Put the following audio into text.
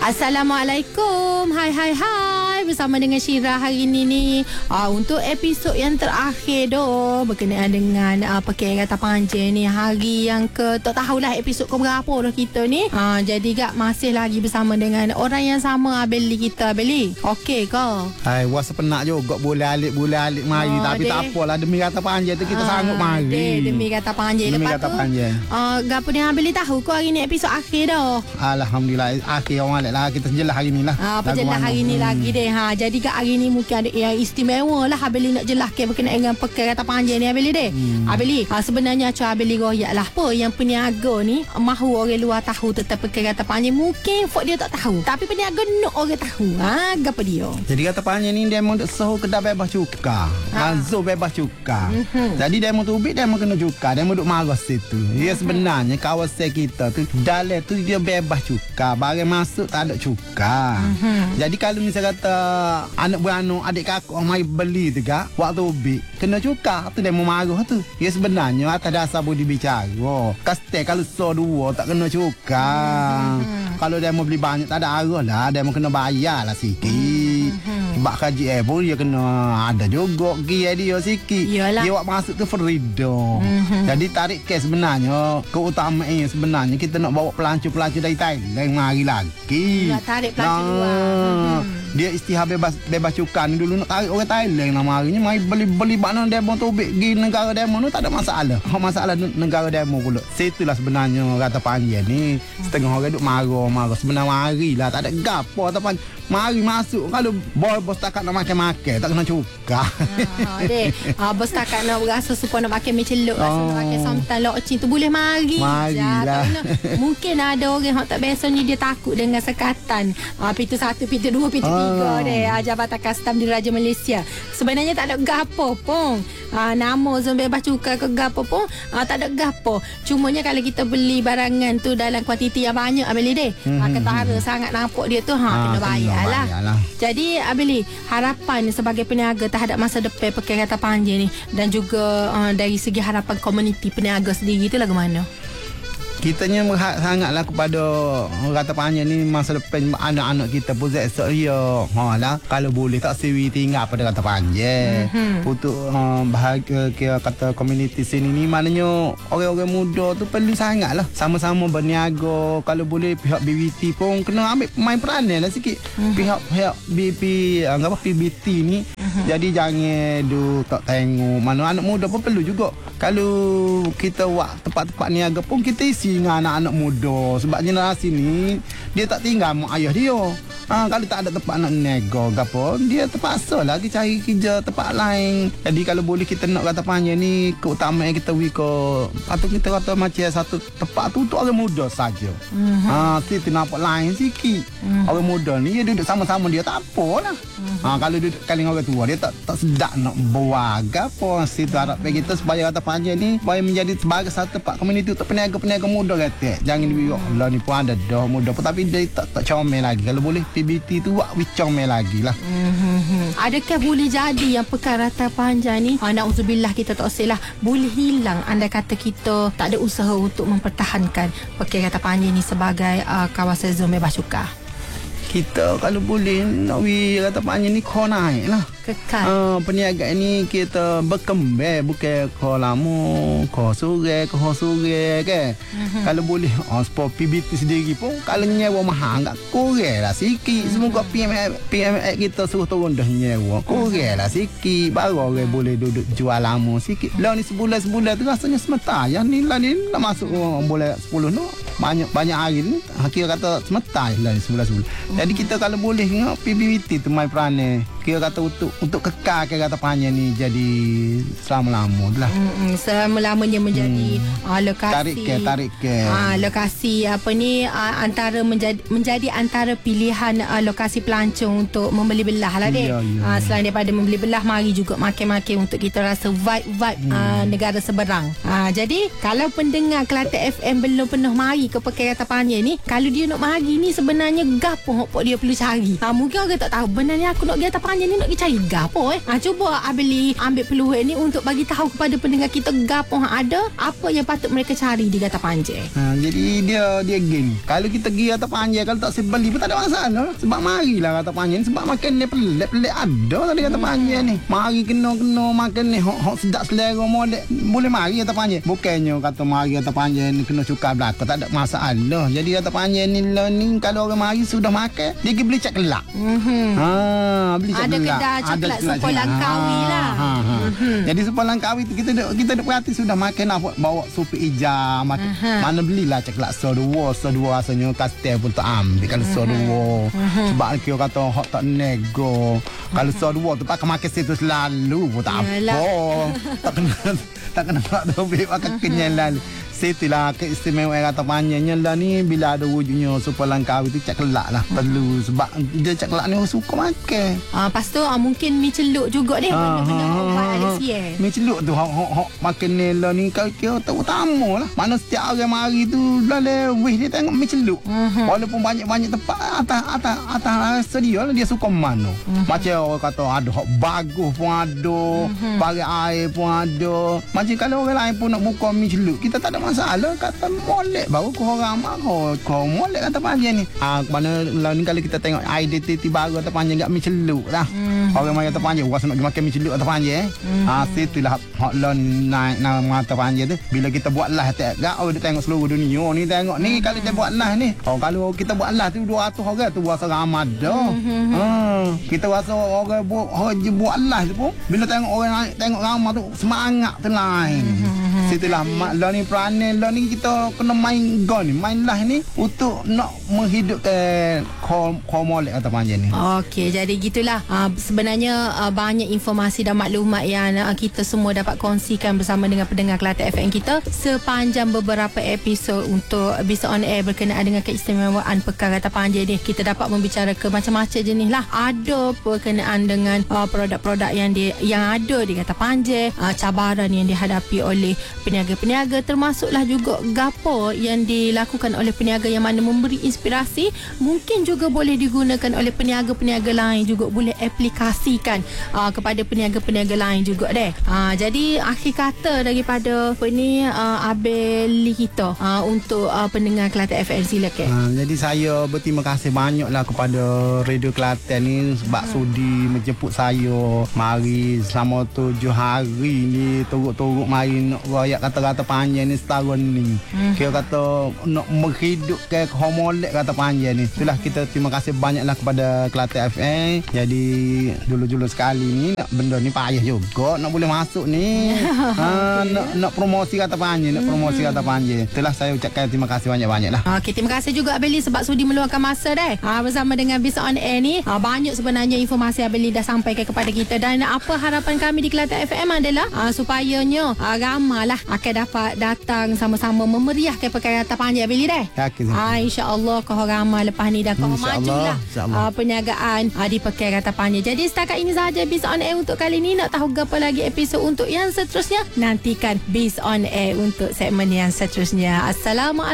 Assalamualaikum. Hai. Bersama dengan Syirah hari ni untuk episod yang terakhir berkenaan dengan pakai kata panjang ni. Hari yang tak tahulah episod ke berapa dah kita ni. Jadi masih lagi bersama dengan orang yang sama, Abeli kita. Abeli, okey ke? Hai, wasa penat juga boleh alik mari. Tapi tak apalah, demi kata panjang tu kita sanggup mari. Demi kata panjang. Lepas tu gapo ni Abeli tahu ko hari ni episod akhir dah. Alhamdulillah, akhir orang lah kita jelas hari ni lah. Jelas hari ni lagi deh. Jadi kat hari ni mungkin ada yang istimewa lah Abeli nak jelaskan berkenaan dengan perkara kata panjang ni Abeli deh. Abeli, sebenarnya Abeli royak lah apa yang peniaga ni mahu orang luar tahu tentang perkara kata panjang. Mungkin Fok dia tak tahu, tapi peniaga nak orang tahu. Gapo dia? Jadi kata panjang ni dia mau soh kedai bebas cuka. Zo bebas cuka. Jadi dia mau tubik, dia mau kena cuka, dia mau duk marah situ. Dia sebenarnya kawasan kita tu dalam tu dia bebas cuka. Barang masuk tak ada cuka. Jadi kalau misalnya kata anak beranak adik kakak orang mari beli tu gak waktu ubi kena cuka tu dia mau marah tu. Ya sebenarnya atas dasar budi bicara. Kaste kalau so dua tak kena cuka. Kalau dia mau beli banyak tak ada arah lah, dia mau kena bayar lah sikit. Sebab kaji pun dia kena ada juga gia dia sikit. Dia buat masuk tu freedom. Jadi tarik cash sebenarnya keutamaan sebenarnya kita nak bawa pelancong dari Thailand mari lagi. Nak tarik pelancong luar. Dia istihar bebas cukai ni dulu nak tarik orang Thailand lah marinya mari beli bakna demo tubik pergi negara demo tu tak ada masalah. Masalah negara demo pula. Situlah sebenarnya kata panjang ni setengah orang duk marah sebenarnya marilah tak ada gapo ataupun mari masuk kalau bos takat nak makan tak kena cuka. Bos takat nak rasa supaya nak makan celuk rasa nak makan samtan lokcin tu boleh marilah. Mungkin ada orang yang tak biasa ni dia takut dengan sekatan pintu 1, pintu 2, pintu 3 deh Jabatan Kastam di Raja Malaysia. Sebenarnya tak ada gapo pun. Nama zon bebas cukai ke gapo pun tak ada gapo. Cumanya kalau kita beli barangan tu dalam kuantiti yang banyak Abeli deh. Ketara sangat nampak dia tu kena bayarlah. Jadi Abeli, harapan sebagai peniaga terhadap masa depan pakai kata panjang ni dan juga dari segi harapan komuniti peniaga sendiri tu lagu mana? Kitanya berhak sangatlah kepada kata panjang ni masa depan anak-anak kita pun esok dia. Lah kalau boleh tak siwi tinggal pada kata panjang. Untuk bahagia kata komuniti sini ni maknanya orang-orang muda tu perlu sangatlah sama-sama berniaga. Kalau boleh pihak BBT pun kena ambil main peranan lah sikit. Pihak PBT ni. Jadi jangan tak tengok mana anak muda pun perlu juga. Kalau kita buat tempat-tempat niaga pun kita isi dengan anak-anak muda. Sebab generasi ni dia tak tinggal mak ayah dia. Kalau tak ada tempat nak nego gapo, dia terpaksa lagi cari kerja tempat lain. Jadi kalau boleh kita nak kata panjang ni keutamaan kita atau kita kata macam satu tempat tu untuk orang muda saja. Kita nampak lain sikit. Orang muda ni dia duduk sama-sama dia tak apalah. Kalau duduk kali orang tua dia tak sedap nak buat gapo. Situ harap kita supaya kata panjang ni supaya menjadi sebagai satu tempat komuniti untuk peniaga-peniaga muda kata. Jangan dibiok lah ni pun ada dah muda pun tapi dia tak comel lagi. Kalau boleh PBT tu buat comel lagi lah. Adakah boleh jadi yang perkara kata panjang ni na'udzubillah kita tak usah lah boleh hilang andai kata kita tak ada usaha untuk mempertahankan perkara kata panjang ni sebagai kawasan zon bebas cukai? Kita kalau boleh nak kata panjang ni kau naik lah. Kekal. Perniagaan ni kita berkembang bukan kau lama, kau sore kan. Kalau boleh sport PBT sendiri pun kalau nyewa mahal enggak kurang lah sikit. Semoga PMX kita suruh turun dah nyewa. Kurang lah sikit baru orang boleh duduk jual lama sikit. Lah ni sebulan tu rasanya semata. Yang ni lah ni nak masuk boleh 10 no. Banyak hari ni kira kata semata lah ni sebulan. Jadi kita kalau boleh PBT tu main peranan. Kira kata untuk kekal kata panjang ni jadi selama-lama lah. Selama-lamanya menjadi lokasi tarik ke. Lokasi antara menjadi antara pilihan lokasi pelancong untuk membeli belah lah deh. Selain daripada membeli belah, mari juga makan-makan untuk kita rasa vibe negara seberang. Jadi kalau pendengar Kelantan FM belum pernah mari ke perkara kata panjang ni, kalau dia nak mari ni sebenarnya gapo dia perlu cari. Mungkin orang tak tahu benarnya aku nak pergi kata panjang panjang ni nak pergi cari gapo cuba Abeli ambil peluang ni untuk bagi tahu kepada pendengar kita gapo yang ada, apa yang patut mereka cari di Gata Panjang. Jadi dia gini. Kalau kita pergi Gata Panjang, kalau tak sebeli pun tak ada masalah. Sebab marilah Gata Panjang ni, sebab makan ni pelik-pelik ada tadi Gata Panjang ni. Mari kena makan ni hok sedap selera molek. Boleh mari Gata Panjang. Bukannya kata mari Gata Panjang ni kena cukai belaka, tak ada masalah. Jadi Gata Panjang ni lah ni, kalau orang mari sudah makan, dia pergi beli coklat. Beli coklat. Ada kedai coklat Supaya Langkawi lah. Jadi Supaya Langkawi tu kita duk perhati sudah makan apa, bawa sup hijau makan. Mana belilah coklat so dua rasanya kastel pun tak ambil kalau so dua. Sebab kira kata hok tak nego. Kalau so dua tu pakai makan situ selalu pun tak apa. Tak kena nak dobek makan kenyal lalu. Situlah keistimewaan Gata Panjangnya lah ni, bila ada wujudnya Supaya Langkawi tu coklat lah perlu, sebab dia coklat ni suka makan. Lepas tu mungkin mi celuk juga deh, benda-benda obat ada siap. Mi celuk tu hok makan ni lah ni, kau kira utama lah. Mana setiap orang mari tu lah lewih dia tengok mi celuk. Walaupun banyak-banyak tempat atas rasa dia lah, dia suka mana. Macam orang kata ada hok bagus pun ada, pakai air pun ada. Macam kalau orang lain pun nak buka mi celuk, kita tak ada masalah, kata molek baru korang kau molek Gata Panjang ni. Mana lah ni kalau kita tengok identiti baru Gata Panjang gak mi celuk dah. Orang main Gata Panjang rasa nak pergi makan mi celuk Gata Panjang. Situlah hot lah naik nama Gata Panjang tu. Bila kita buat lah tak dia tengok seluruh dunia ni, tengok ni kalau kita buat lah ni. Kalau kita buat lah tu 200 orang tu rasa ramai dah. Kita rasa orang buat lah tu pun bila tengok orang tengok ramai tu semangat tu lain. Situlah lah ni peranan lah ni, kita kena main lah ni untuk nak menghidupkan molek Gata Panjang ni. Okey, jadi gitulah. Sebenarnya banyak informasi dan maklumat yang kita semua dapat kongsikan bersama dengan pendengar Kelate FM kita sepanjang beberapa episod untuk Biz On Air berkenaan dengan keistimewaan Pekan Gata Panjang ni. Kita dapat membicarakan macam-macam jenis lah. Ada berkenaan dengan produk-produk yang ada di Gata Panjang, cabaran yang dihadapi oleh peniaga-peniaga, termasuklah juga gapo yang dilakukan oleh peniaga yang mana memberi inspirasi, mungkin juga boleh digunakan oleh peniaga-peniaga lain, juga boleh aplikasikan kepada peniaga-peniaga lain juga deh. Jadi akhir kata daripada Abeli kita untuk pendengar Kelate FM, silakan. Jadi saya berterima kasih banyaklah kepada Radio Kelate ni sebab sudi menjemput saya mari selama 7 hari ni turut-turut mari nak royak kata-kata panjang ni setahun ni. Kira kata nak menghidupkan molek Gata Panjang ni. Itulah kita terima kasih banyaklah kepada Kelate FM. Jadi dulu-dulu sekali ni nak benda ni payah juga nak boleh masuk ni. Nak promosi Gata Panjang, nak promosi Gata Panjang. Itulah saya ucapkan terima kasih banyak-banyaklah. Okey, terima kasih juga Abeli sebab sudi meluangkan masa deh. Bersama dengan Biz On Air ni, banyak sebenarnya informasi Abeli dah sampaikan kepada kita, dan apa harapan kami di Kelate FM adalah supayanya ramailah akan dapat datang sama-sama memeriahkan Pekan Gata Panjang Abeli deh. InsyaAllah kau ramai lepas ni dah kau majulah perniagaan di Pekan Gata Panjang. Jadi setakat ini sahaja Biz On Air untuk kali ni. Nak tahu apa lagi episod untuk yang seterusnya, nantikan Biz On Air untuk segmen yang seterusnya. Assalamualaikum.